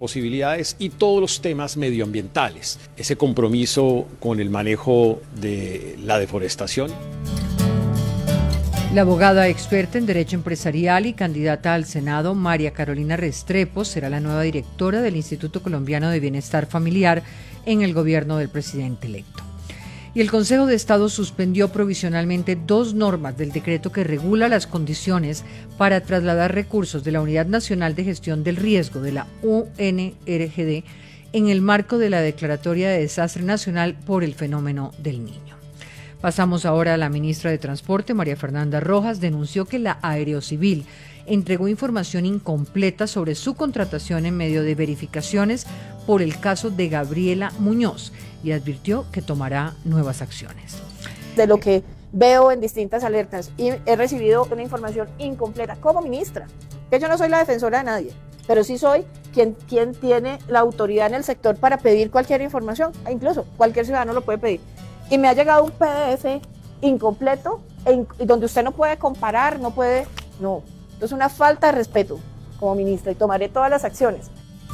posibilidades y todos los temas medioambientales, ese compromiso con el manejo de la deforestación. La abogada experta en Derecho Empresarial y candidata al Senado, María Carolina Restrepo, será la nueva directora del Instituto Colombiano de Bienestar Familiar en el gobierno del presidente electo. Y el Consejo de Estado suspendió provisionalmente 2 normas del decreto que regula las condiciones para trasladar recursos de la Unidad Nacional de Gestión del Riesgo de la UNRGD en el marco de la Declaratoria de Desastre Nacional por el fenómeno del Niño. Pasamos ahora a la ministra de Transporte, María Fernanda Rojas, denunció que la Aerocivil entregó información incompleta sobre su contratación en medio de verificaciones por el caso de Gabriela Muñoz y advirtió que tomará nuevas acciones. De lo que veo en distintas alertas y he recibido una información incompleta como ministra, que yo no soy la defensora de nadie, pero sí soy quien tiene la autoridad en el sector para pedir cualquier información, e incluso cualquier ciudadano lo puede pedir. Y me ha llegado un PDF incompleto donde usted no puede comparar, no. Entonces una falta de respeto como ministra y tomaré todas las acciones.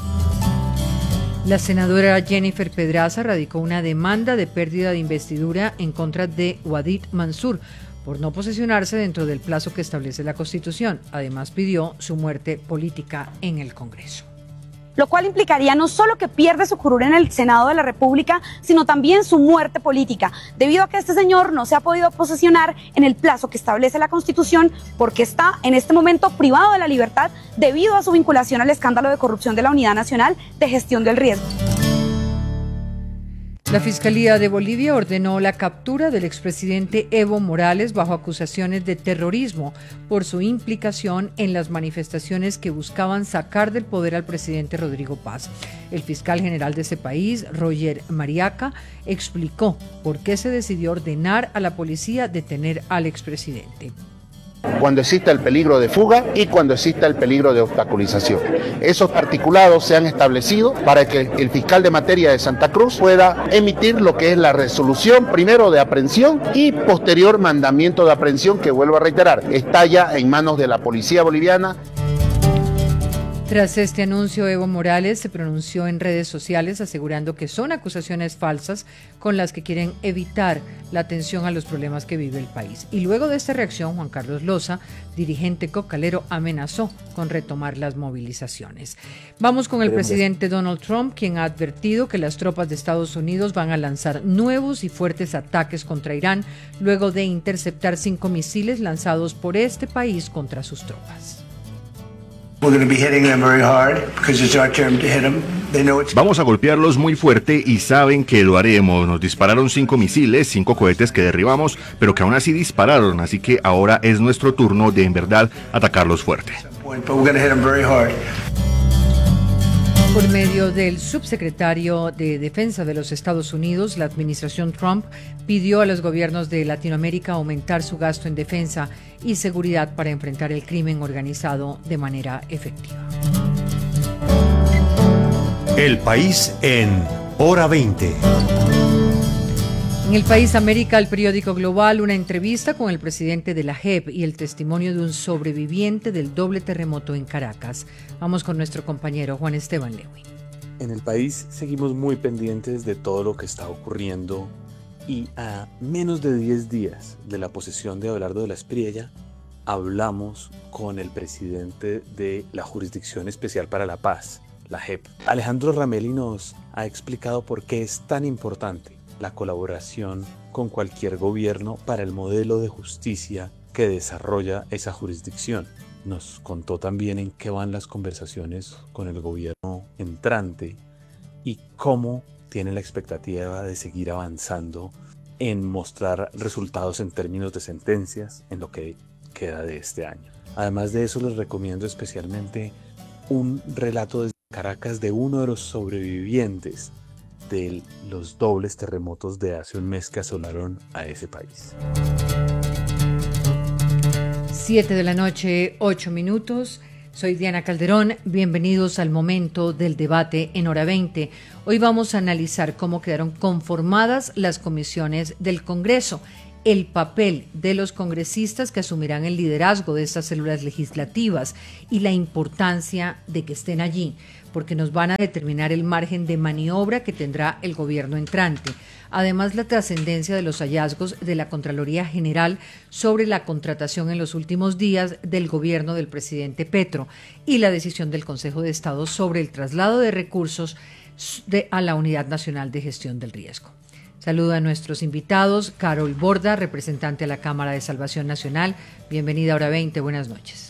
La senadora Jennifer Pedraza radicó una demanda de pérdida de investidura en contra de Wadid Mansur por no posesionarse dentro del plazo que establece la Constitución. Además pidió su muerte política en el Congreso. Lo cual implicaría no solo que pierde su curul en el Senado de la República, sino también su muerte política, debido a que este señor no se ha podido posesionar en el plazo que establece la Constitución, porque está en este momento privado de la libertad debido a su vinculación al escándalo de corrupción de la Unidad Nacional de Gestión del Riesgo. La Fiscalía de Bolivia ordenó la captura del expresidente Evo Morales bajo acusaciones de terrorismo por su implicación en las manifestaciones que buscaban sacar del poder al presidente Rodrigo Paz. El fiscal general de ese país, Roger Mariaca, explicó por qué se decidió ordenar a la policía detener al expresidente. Cuando exista el peligro de fuga y cuando exista el peligro de obstaculización. Esos articulados se han establecido para que el fiscal de materia de Santa Cruz pueda emitir lo que es la resolución primero de aprehensión y posterior mandamiento de aprehensión, que vuelvo a reiterar, está ya en manos de la policía boliviana. Tras este anuncio, Evo Morales se pronunció en redes sociales asegurando que son acusaciones falsas con las que quieren evitar la atención a los problemas que vive el país. Y luego de esta reacción, Juan Carlos Loza, dirigente cocalero, amenazó con retomar las movilizaciones. Vamos con el presidente Donald Trump, quien ha advertido que las tropas de Estados Unidos van a lanzar nuevos y fuertes ataques contra Irán luego de interceptar 5 misiles lanzados por este país contra sus tropas. Vamos a golpearlos muy fuerte y saben que lo haremos. Nos dispararon 5 misiles, 5 cohetes que derribamos, pero que aún así dispararon, así que ahora es nuestro turno de en verdad atacarlos fuerte. Por medio del subsecretario de Defensa de los Estados Unidos, la administración Trump pidió a los gobiernos de Latinoamérica aumentar su gasto en defensa y seguridad para enfrentar el crimen organizado de manera efectiva. El país en Hora 20. En El País América, el periódico Global, una entrevista con el presidente de la JEP y el testimonio de un sobreviviente del doble terremoto en Caracas. Vamos con nuestro compañero Juan Esteban Lewin. En el país seguimos muy pendientes de todo lo que está ocurriendo y a menos de 10 días de la posesión de Abelardo de la Espriella, hablamos con el presidente de la Jurisdicción Especial para la Paz, la JEP. Alejandro Ramelli nos ha explicado por qué es tan importante la colaboración con cualquier gobierno para el modelo de justicia que desarrolla esa jurisdicción. Nos contó también en qué van las conversaciones con el gobierno entrante y cómo tiene la expectativa de seguir avanzando en mostrar resultados en términos de sentencias en lo que queda de este año. Además de eso, les recomiendo especialmente un relato desde Caracas de uno de los sobrevivientes de los dobles terremotos de hace un mes que asolaron a ese país. 7 de la noche, 8 minutos. Soy Diana Calderón. Bienvenidos al momento del debate en Hora 20. Hoy vamos a analizar cómo quedaron conformadas las comisiones del Congreso, el papel de los congresistas que asumirán el liderazgo de estas células legislativas y la importancia de que estén allí, porque nos van a determinar el margen de maniobra que tendrá el gobierno entrante. Además, la trascendencia de los hallazgos de la Contraloría General sobre la contratación en los últimos días del gobierno del presidente Petro y la decisión del Consejo de Estado sobre el traslado de recursos a la Unidad Nacional de Gestión del Riesgo. Saludo a nuestros invitados. Carol Borda, representante de la Cámara de Salvación Nacional. Bienvenida a Hora 20. Buenas noches.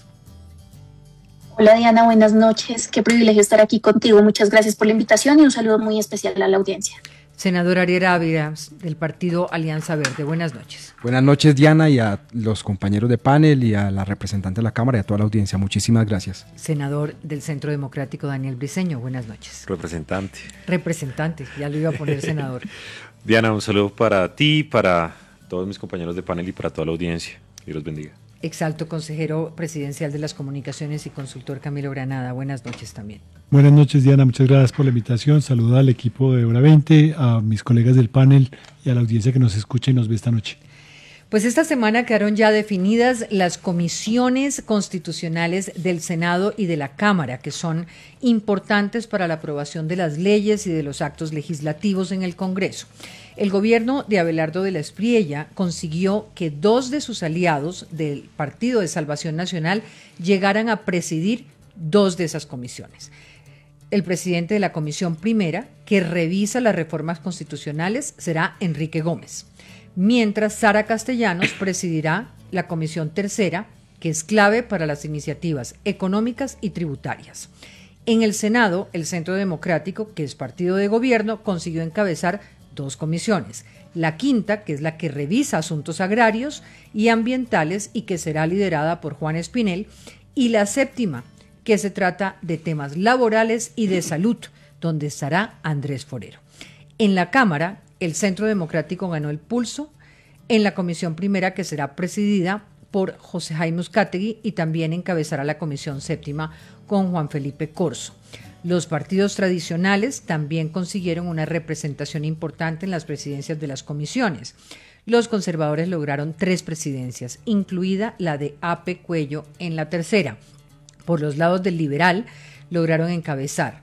Hola Diana, buenas noches. Qué privilegio estar aquí contigo. Muchas gracias por la invitación y un saludo muy especial a la audiencia. Senador Ariel Ávila, del partido Alianza Verde. Buenas noches. Buenas noches, Diana, y a los compañeros de panel y a la representante de la Cámara y a toda la audiencia. Muchísimas gracias. Senador del Centro Democrático, Daniel Briceño. Buenas noches. Representante, ya lo iba a poner senador. Diana, un saludo para ti, para todos mis compañeros de panel y para toda la audiencia. Dios los bendiga. Exalto consejero presidencial de las comunicaciones y consultor Camilo Granada. Buenas noches también. Buenas noches, Diana, muchas gracias por la invitación. Saludo al equipo de Hora 20, a mis colegas del panel y a la audiencia que nos escucha y nos ve esta noche. Pues esta semana quedaron ya definidas las comisiones constitucionales del Senado y de la Cámara, que son importantes para la aprobación de las leyes y de los actos legislativos en el Congreso. El gobierno de Abelardo de la Espriella consiguió que 2 de sus aliados del Partido de Salvación Nacional llegaran a presidir 2 de esas comisiones. El presidente de la Comisión Primera, que revisa las reformas constitucionales, será Enrique Gómez, mientras Sara Castellanos presidirá la Comisión Tercera, que es clave para las iniciativas económicas y tributarias. En el Senado, el Centro Democrático, que es partido de gobierno, consiguió encabezar 2 comisiones. La quinta, que es la que revisa asuntos agrarios y ambientales y que será liderada por Juan Espinel, y la séptima, que se trata de temas laborales y de salud, donde estará Andrés Forero. En la Cámara, el Centro Democrático ganó el pulso en la Comisión Primera, que será presidida por José Jaime Uzcategui, y también encabezará la Comisión Séptima con Juan Felipe Corzo. Los partidos tradicionales también consiguieron una representación importante en las presidencias de las comisiones. Los conservadores lograron 3 presidencias, incluida la de Ape Cuello en la tercera. Por los lados del liberal lograron encabezar.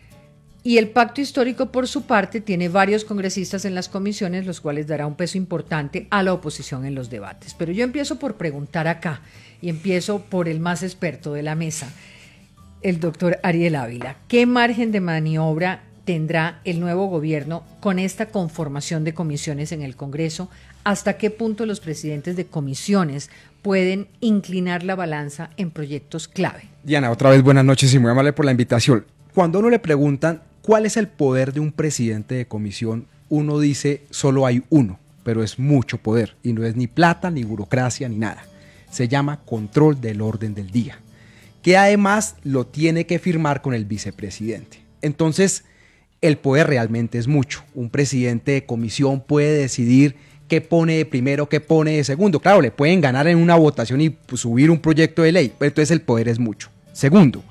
Y el Pacto Histórico, por su parte, tiene varios congresistas en las comisiones, los cuales dará un peso importante a la oposición en los debates. Pero yo empiezo por preguntar acá, y empiezo por el más experto de la mesa, el doctor Ariel Ávila. ¿Qué margen de maniobra tendrá el nuevo gobierno con esta conformación de comisiones en el Congreso? ¿Hasta qué punto los presidentes de comisiones pueden inclinar la balanza en proyectos clave? Diana, otra vez buenas noches y muy amable por la invitación. Cuando a uno le preguntan cuál es el poder de un presidente de comisión, uno dice solo hay uno, pero es mucho poder y no es ni plata, ni burocracia, ni nada. Se llama control del orden del día, que además lo tiene que firmar con el vicepresidente. Entonces, el poder realmente es mucho. Un presidente de comisión puede decidir qué pone de primero, qué pone de segundo. Claro, le pueden ganar en una votación y pues, subir un proyecto de ley, pero entonces el poder es mucho. Segundo,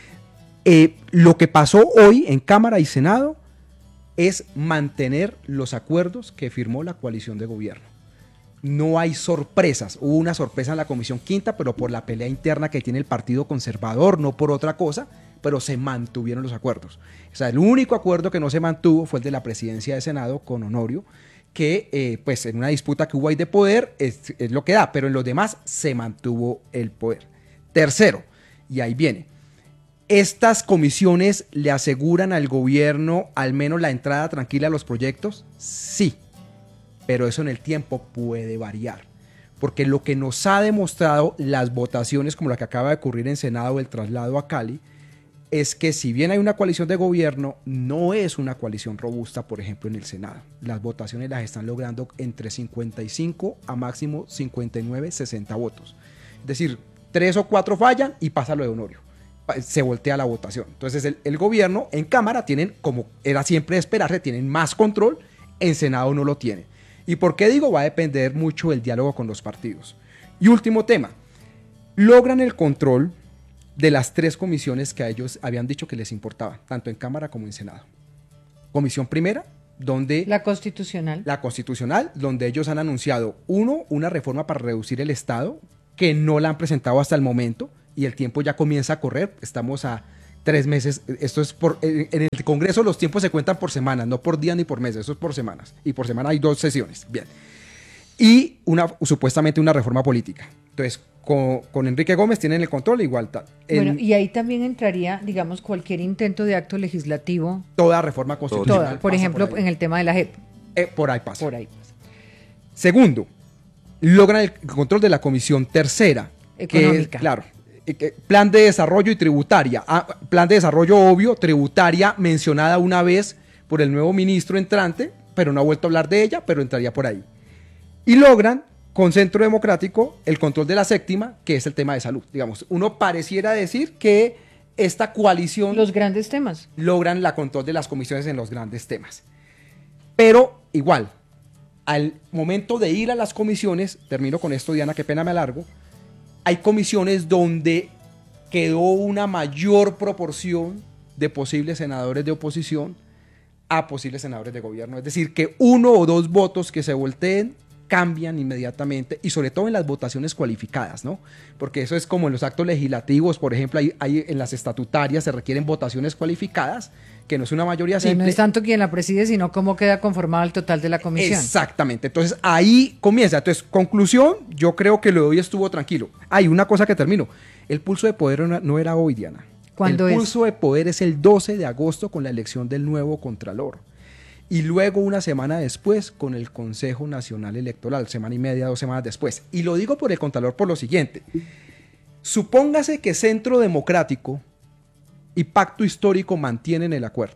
lo que pasó hoy en Cámara y Senado es mantener los acuerdos que firmó la coalición de gobierno. No hay sorpresas. Hubo una sorpresa en la Comisión Quinta, pero por la pelea interna que tiene el Partido Conservador, no por otra cosa, pero se mantuvieron los acuerdos. O sea, el único acuerdo que no se mantuvo fue el de la presidencia de Senado con Honorio, que pues en una disputa que hubo ahí de poder es lo que da, pero en los demás se mantuvo el poder. Tercero, y ahí viene, ¿estas comisiones le aseguran al gobierno al menos la entrada tranquila a los proyectos? Sí, pero eso en el tiempo puede variar, porque lo que nos ha demostrado las votaciones como la que acaba de ocurrir en Senado, el traslado a Cali, es que si bien hay una coalición de gobierno, no es una coalición robusta, por ejemplo, en el Senado. Las votaciones las están logrando entre 55 a máximo 59, 60 votos. Es decir, 3 o 4 fallan y pasa lo de Honorio. Se voltea la votación. Entonces el gobierno en Cámara tienen, como era siempre de esperarse, tienen más control, en Senado no lo tienen. ¿Y por qué digo? Va a depender mucho del diálogo con los partidos. Y último tema, logran el control de las 3 comisiones que a ellos habían dicho que les importaba, tanto en Cámara como en Senado. Comisión Primera, donde... La constitucional. La constitucional, donde ellos han anunciado, una reforma para reducir el Estado, que no la han presentado hasta el momento, y el tiempo ya comienza a correr, estamos a 3 meses. Esto es en el Congreso los tiempos se cuentan por semanas, no por día ni por meses, eso es por semanas. Y por semana hay 2 sesiones. Bien. Y supuestamente una reforma política. Entonces, con Enrique Gómez tienen el control igual. Bueno, y ahí también entraría, digamos, cualquier intento de acto legislativo. Toda reforma constitucional. Toda, por ejemplo, en el tema de la JEP. Por ahí pasa. Segundo, logran el control de la comisión tercera. Económica. Claro. Plan de desarrollo y tributaria. Plan de desarrollo obvio, tributaria mencionada una vez por el nuevo ministro entrante, pero no ha vuelto a hablar de ella, pero entraría por ahí. Y logran, con Centro Democrático, el control de la séptima, que es el tema de salud. Digamos, uno pareciera decir que esta coalición... Los grandes temas. Logran la control de las comisiones en los grandes temas. Pero, igual, al momento de ir a las comisiones, termino con esto, Diana, qué pena me alargo, hay comisiones donde quedó una mayor proporción de posibles senadores de oposición a posibles senadores de gobierno. Es decir, que 1 o 2 votos que se volteen cambian inmediatamente, y sobre todo en las votaciones cualificadas, ¿no? Porque eso es como en los actos legislativos, por ejemplo, hay en las estatutarias se requieren votaciones cualificadas, que no es una mayoría simple. No es tanto quien la preside, sino cómo queda conformado el total de la comisión. Exactamente, entonces ahí comienza. Entonces, conclusión, yo creo que lo de hoy estuvo tranquilo. Hay una cosa que termino, el pulso de poder no era hoy, Diana. ¿Cuándo es? El pulso de poder es el 12 de agosto con la elección del nuevo Contralor. Y luego una semana después con el Consejo Nacional Electoral, semana y media, 2 semanas después. Y lo digo por el Contralor por lo siguiente. Supóngase que Centro Democrático y Pacto Histórico mantienen el acuerdo.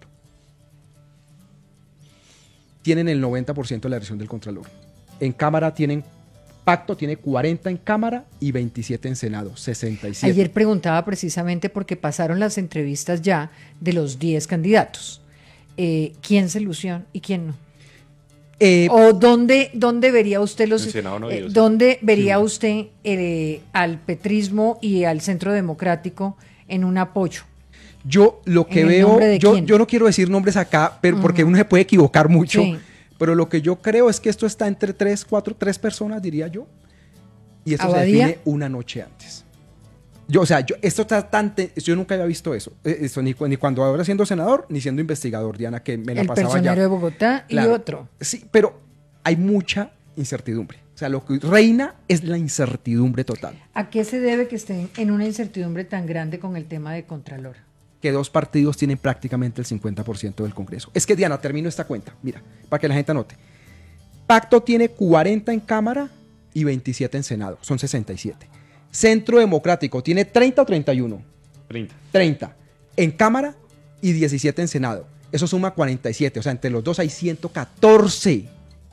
Tienen el 90% de la elección del Contralor. En Cámara Pacto tiene 40 en Cámara y 27 en Senado, 67. Ayer preguntaba precisamente porque pasaron las entrevistas ya de los 10 candidatos. ¿Quién se lució y quién no? ¿O dónde vería usted dónde vería usted al petrismo y al Centro Democrático en un apoyo? Yo lo que veo, yo no quiero decir nombres acá, pero porque uno se puede equivocar mucho, sí. Pero lo que yo creo es que esto está entre 3 personas, diría yo, y esto se define una noche antes. Esto está yo nunca había visto eso ni cuando ahora siendo senador, ni siendo investigador, Diana, que me la pasaba ya. El personero de Bogotá y otro. Sí, pero hay mucha incertidumbre. O sea, lo que reina es la incertidumbre total. ¿A qué se debe que estén en una incertidumbre tan grande con el tema de Contralor? Que 2 partidos tienen prácticamente el 50% del Congreso. Es que, Diana, termino esta cuenta, mira, para que la gente anote. Pacto tiene 40 en Cámara y 27 en Senado, son 67. Centro Democrático tiene 30 o 31. 30 en Cámara y 17 en Senado. Eso suma 47, o sea, entre los dos hay 114.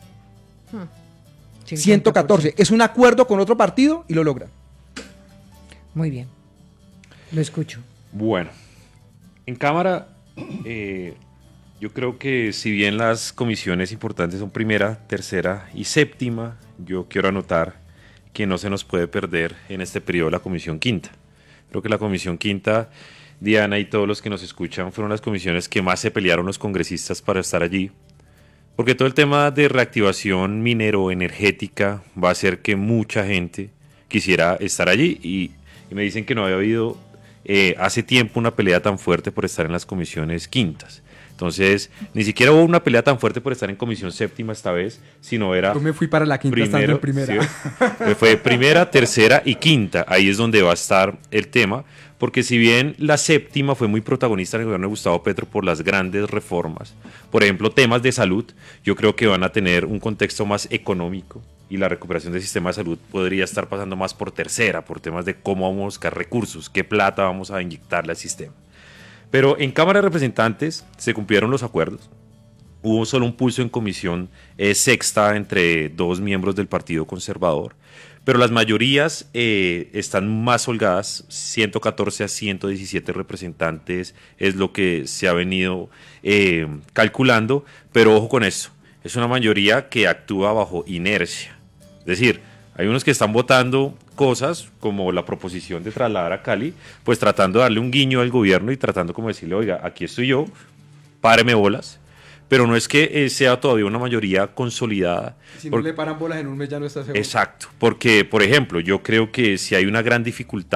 114. Es un acuerdo con otro partido y lo logran. Muy bien. Lo escucho. Bueno, en Cámara, yo creo que si bien las comisiones importantes son primera, tercera y séptima, yo quiero anotar que no se nos puede perder en este periodo la comisión quinta. Creo que la comisión quinta, Diana y todos los que nos escuchan, fueron las comisiones que más se pelearon los congresistas para estar allí, porque todo el tema de reactivación minero-energética va a hacer que mucha gente quisiera estar allí, y me dicen que no había habido hace tiempo una pelea tan fuerte por estar en las comisiones quintas. Entonces, ni siquiera hubo una pelea tan fuerte por estar en comisión séptima esta vez, sino era... Yo me fui para la quinta estando en primera. Sí, fue primera, tercera y quinta. Ahí es donde va a estar el tema, porque si bien la séptima fue muy protagonista en el gobierno de Gustavo Petro por las grandes reformas, por ejemplo, temas de salud, yo creo que van a tener un contexto más económico, y la recuperación del sistema de salud podría estar pasando más por tercera, por temas de cómo vamos a buscar recursos, qué plata vamos a inyectarle al sistema. Pero en Cámara de Representantes se cumplieron los acuerdos. Hubo solo un pulso en comisión sexta entre 2 miembros del Partido Conservador, pero las mayorías están más holgadas, 114 a 117 representantes es lo que se ha venido calculando, pero ojo con eso, es una mayoría que actúa bajo inercia. Es decir, hay unos que están votando cosas como la proposición de trasladar a Cali, pues tratando de darle un guiño al gobierno y tratando como decirle, oiga, aquí estoy yo, páreme bolas, pero no es que sea todavía una mayoría consolidada. Si no le paran bolas en un mes ya no está seguro. Exacto, porque, por ejemplo, yo creo que si hay una gran dificultad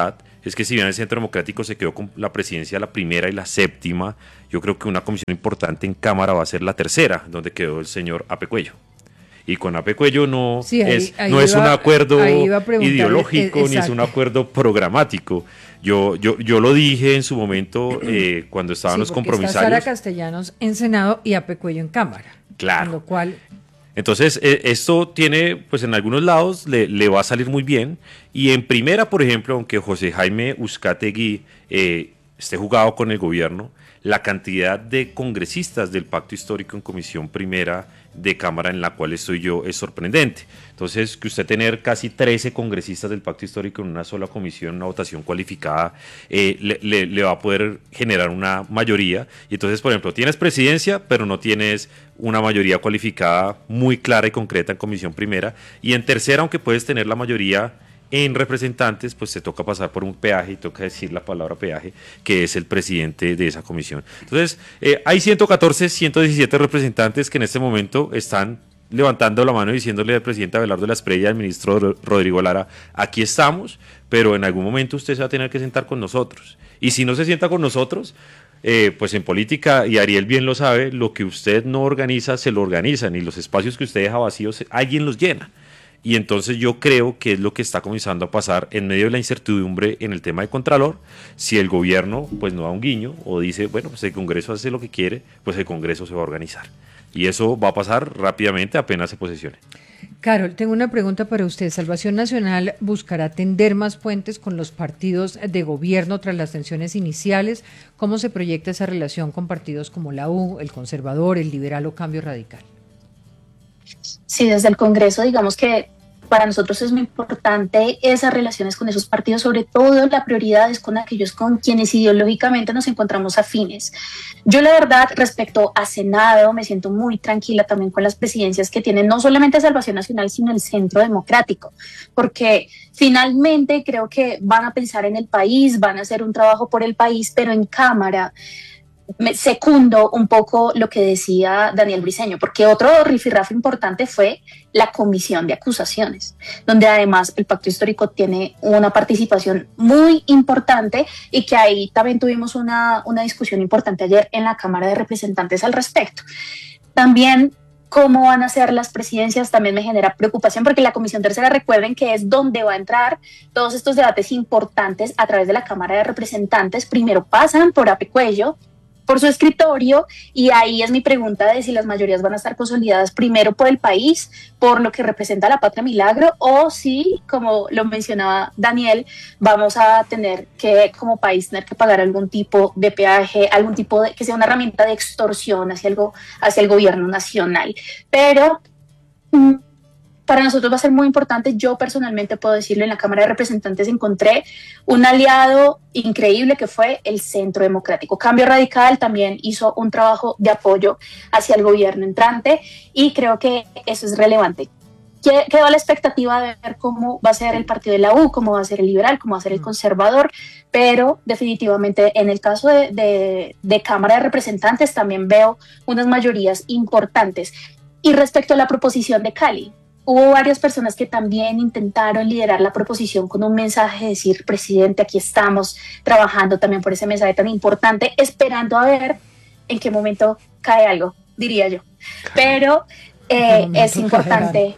es que si bien el Centro Democrático se quedó con la presidencia la primera y la séptima, yo creo que una comisión importante en Cámara va a ser la tercera, donde quedó el señor Ape Cuello. Y con Ape Cuello no es un acuerdo ideológico ni es un acuerdo programático. Yo lo dije en su momento cuando estaban los compromisarios. Está Sara Castellanos en Senado y Ape Cuello en Cámara. Claro. Con lo cual... Entonces, esto tiene, pues en algunos lados le va a salir muy bien. Y en primera, por ejemplo, aunque José Jaime Uzcategui esté jugado con el gobierno, la cantidad de congresistas del Pacto Histórico en Comisión Primera de Cámara en la cual estoy yo es sorprendente. Entonces, que usted tener casi 13 congresistas del Pacto Histórico en una sola comisión, una votación cualificada, le va a poder generar una mayoría. Y entonces, por ejemplo, tienes presidencia, pero no tienes una mayoría cualificada muy clara y concreta en Comisión Primera. Y en tercera, aunque puedes tener la mayoría en representantes, pues te toca pasar por un peaje y toca decir la palabra peaje, que es el presidente de esa comisión. Entonces, hay 114, 117 representantes que en este momento están levantando la mano y diciéndole al presidente Abelardo de la Espriella y al ministro Rodrigo Lara, aquí estamos, pero en algún momento usted se va a tener que sentar con nosotros. Y si no se sienta con nosotros, pues en política, y Ariel bien lo sabe, lo que usted no organiza, se lo organizan, y los espacios que usted deja vacíos, alguien los llena. Y entonces yo creo que es lo que está comenzando a pasar en medio de la incertidumbre en el tema de Contralor. Si el gobierno pues no da un guiño o dice, bueno, pues el Congreso hace lo que quiere, pues el Congreso se va a organizar. Y eso va a pasar rápidamente apenas se posesione. Carol, tengo una pregunta para usted. ¿Salvación Nacional buscará tender más puentes con los partidos de gobierno tras las tensiones iniciales? ¿Cómo se proyecta esa relación con partidos como la U, el Conservador, el Liberal o Cambio Radical? Sí, desde el Congreso, digamos que para nosotros es muy importante esas relaciones con esos partidos, sobre todo la prioridad es con aquellos con quienes ideológicamente nos encontramos afines. Yo la verdad, respecto a Senado, me siento muy tranquila también con las presidencias que tienen no solamente Salvación Nacional, sino el Centro Democrático, porque finalmente creo que van a pensar en el país, van a hacer un trabajo por el país, pero en Cámara me secundo un poco lo que decía Daniel Briceño, porque otro rifirrafe importante fue la comisión de acusaciones, donde además el Pacto Histórico tiene una participación muy importante y que ahí también tuvimos una discusión importante ayer en la Cámara de Representantes al respecto. También cómo van a ser las presidencias también me genera preocupación, porque la Comisión Tercera, recuerden que es donde va a entrar todos estos debates importantes a través de la Cámara de Representantes. Primero pasan por Ape Cuello, por su escritorio, y ahí es mi pregunta de si las mayorías van a estar consolidadas primero por el país, por lo que representa la Patria Milagro, o si, como lo mencionaba Daniel, vamos a tener que, como país, tener que pagar algún tipo de peaje, algún tipo de, que sea una herramienta de extorsión hacia el gobierno nacional. Pero para nosotros va a ser muy importante. Yo personalmente puedo decirlo, en la Cámara de Representantes encontré un aliado increíble que fue el Centro Democrático. Cambio Radical también hizo un trabajo de apoyo hacia el gobierno entrante y creo que eso es relevante. Quedó a la expectativa de ver cómo va a ser el partido de la U, cómo va a ser el Liberal, cómo va a ser el Conservador, pero definitivamente en el caso de Cámara de Representantes también veo unas mayorías importantes. Y respecto a la proposición de Cali, hubo varias personas que también intentaron liderar la proposición con un mensaje de decir, presidente, aquí estamos trabajando también por ese mensaje tan importante, esperando a ver en qué momento cae algo, diría yo. Pero es importante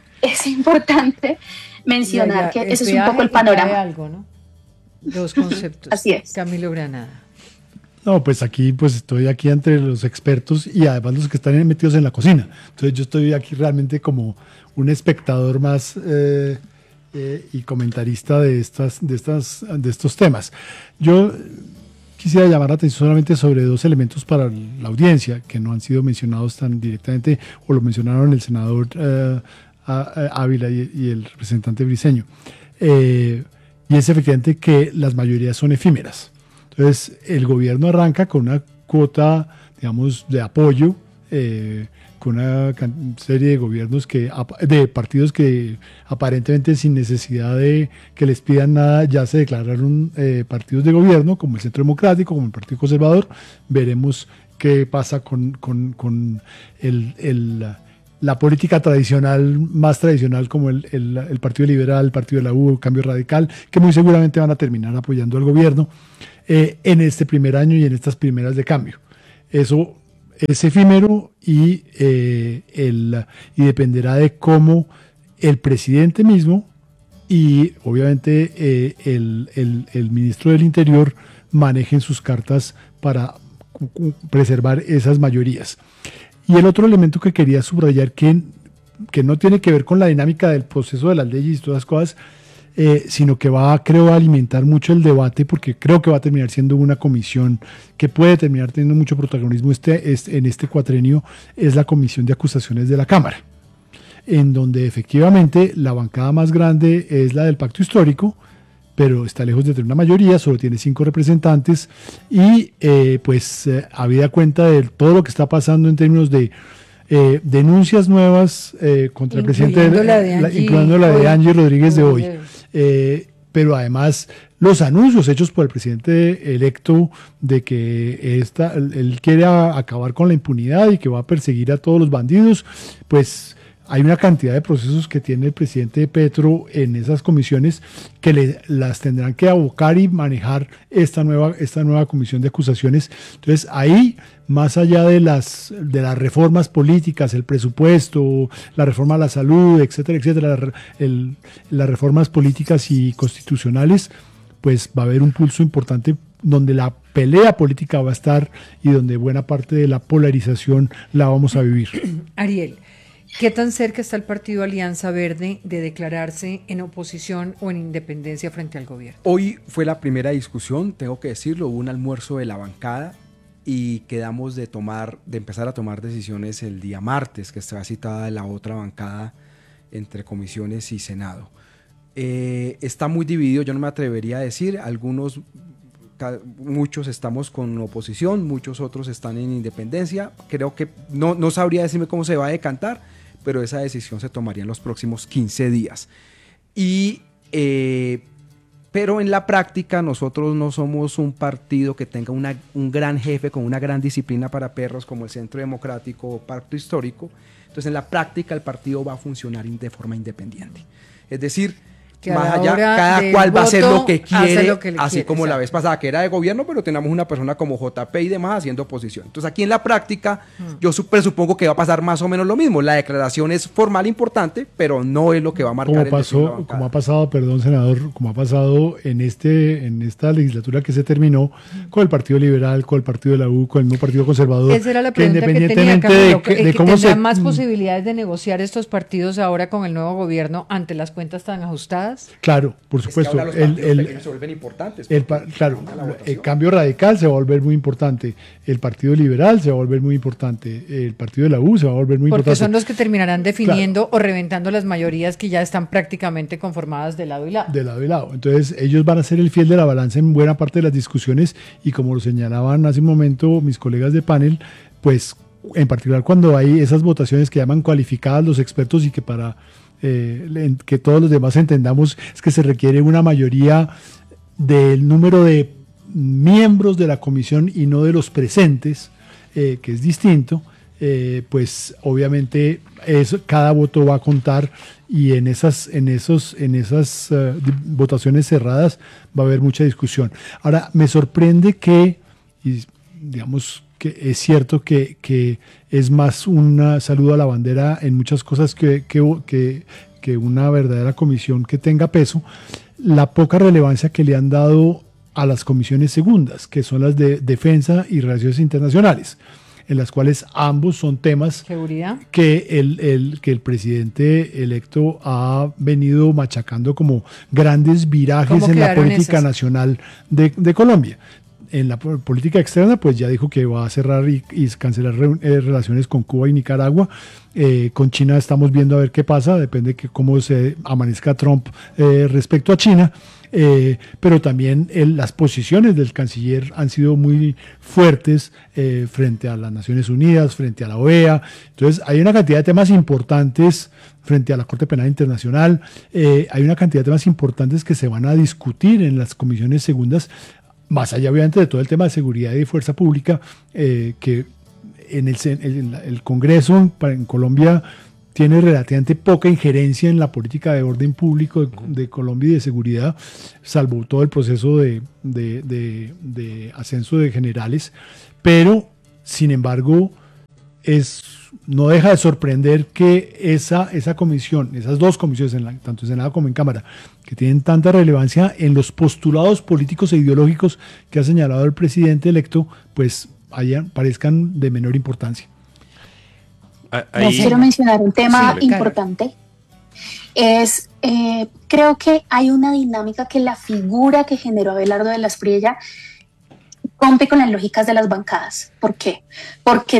mencionar que ese es un poco el panorama. Algo, ¿no? Dos conceptos. Así es. Camilo Granada. No, pues estoy aquí entre los expertos y además los que están metidos en la cocina. Entonces yo estoy aquí realmente como un espectador más y comentarista de estos temas. Yo quisiera llamar la atención solamente sobre dos elementos para la audiencia que no han sido mencionados tan directamente, o lo mencionaron el senador Ávila y el representante Briceño. Y es efectivamente que las mayorías son efímeras. Entonces, el gobierno arranca con una cuota, digamos, de apoyo, con una serie de gobiernos de partidos que aparentemente sin necesidad de que les pidan nada ya se declararon partidos de gobierno, como el Centro Democrático, como el Partido Conservador. Veremos qué pasa con la política tradicional, más tradicional, como el Partido Liberal, el Partido de la U, el Cambio Radical, que muy seguramente van a terminar apoyando al gobierno en este primer año y en estas primeras de cambio. Eso es efímero y dependerá de cómo el presidente mismo y obviamente el ministro del Interior manejen sus cartas para preservar esas mayorías. Y el otro elemento que quería subrayar, que no tiene que ver con la dinámica del proceso de las leyes y todas las cosas, sino que va, creo, a alimentar mucho el debate, porque creo que va a terminar siendo una comisión que puede terminar teniendo mucho protagonismo en este cuatrenio, es la Comisión de Acusaciones de la Cámara, en donde efectivamente la bancada más grande es la del Pacto Histórico, pero está lejos de tener una mayoría, solo tiene 5 representantes y habida cuenta de todo lo que está pasando en términos de denuncias nuevas contra el presidente, incluyendo la de Angie Rodríguez de hoy, pero además los anuncios hechos por el presidente electo de que él quiere acabar con la impunidad y que va a perseguir a todos los bandidos, pues hay una cantidad de procesos que tiene el presidente Petro en esas comisiones que las tendrán que abocar y manejar esta nueva comisión de acusaciones. Entonces ahí, más allá de las reformas políticas, el presupuesto, la reforma a la salud, etcétera, etcétera, las reformas políticas y constitucionales, pues va a haber un pulso importante donde la pelea política va a estar y donde buena parte de la polarización la vamos a vivir. Ariel, ¿qué tan cerca está el partido Alianza Verde de declararse en oposición o en independencia frente al gobierno? Hoy fue la primera discusión, tengo que decirlo, hubo un almuerzo de la bancada y quedamos de empezar a tomar decisiones el día martes, que está citada la otra bancada entre comisiones y Senado. Está muy dividido, yo no me atrevería a decir, muchos estamos con oposición, muchos otros están en independencia. Creo que no sabría decirme cómo se va a decantar, pero esa decisión se tomaría en los próximos 15 días. Pero en la práctica nosotros no somos un partido que tenga un gran jefe con una gran disciplina para perros como el Centro Democrático o Pacto Histórico. Entonces en la práctica el partido va a funcionar de forma independiente. Es decir, más allá, cada cual va a hacer lo que quiere, así como la vez pasada que era de gobierno, pero tenemos una persona como JP y demás haciendo oposición. Entonces aquí en la práctica yo presupongo que va a pasar más o menos lo mismo. La declaración es formal importante, pero no es lo que va a marcar como ha pasado, perdón senador, como ha pasado en esta legislatura que se terminó con el Partido Liberal, con el Partido de la U, con el mismo Partido Conservador. Esa era la pregunta que tenía, Camilo, que tendrán más posibilidades de negociar estos partidos ahora con el nuevo gobierno ante las cuentas tan ajustadas. Claro, por supuesto. Es que ahora los partidos se vuelven importantes. El Cambio Radical se va a volver muy importante, el Partido Liberal se va a volver muy importante, el Partido de la U se va a volver muy importante. Porque son los que terminarán definiendo o reventando las mayorías que ya están prácticamente conformadas de lado y lado. De lado y lado. Entonces ellos van a ser el fiel de la balanza en buena parte de las discusiones y como lo señalaban hace un momento mis colegas de panel, pues en particular cuando hay esas votaciones que llaman cualificadas los expertos y que para que todos los demás entendamos es que se requiere una mayoría del número de miembros de la comisión y no de los presentes, que es distinto, pues obviamente cada voto va a contar y en esas votaciones cerradas va a haber mucha discusión. Ahora, me sorprende que, y digamos que es cierto que es más un saludo a la bandera en muchas cosas que una verdadera comisión que tenga peso, la poca relevancia que le han dado a las comisiones segundas, que son las de defensa y relaciones internacionales, en las cuales ambos son temas que el presidente electo ha venido machacando como grandes virajes en la política nacional de Colombia. En la política externa, pues ya dijo que va a cerrar y cancelar relaciones con Cuba y Nicaragua. Con China estamos viendo a ver qué pasa, depende de cómo se amanezca Trump respecto a China. Pero también las posiciones del canciller han sido muy fuertes frente a las Naciones Unidas, frente a la OEA. Entonces hay una cantidad de temas importantes frente a la Corte Penal Internacional. Hay una cantidad de temas importantes que se van a discutir en las comisiones segundas, más allá obviamente de todo el tema de seguridad y de fuerza pública, que en el Congreso en Colombia tiene relativamente poca injerencia en la política de orden público de Colombia y de seguridad, salvo todo el proceso de ascenso de generales, pero sin embargo no deja de sorprender que esa comisión, esas dos comisiones, tanto en Senado como en Cámara, que tienen tanta relevancia en los postulados políticos e ideológicos que ha señalado el presidente electo, pues parezcan de menor importancia. Quiero mencionar un tema importante. Creo que hay una dinámica que la figura que generó Abelardo de la Espriella rompe con las lógicas de las bancadas. ¿Por qué? Porque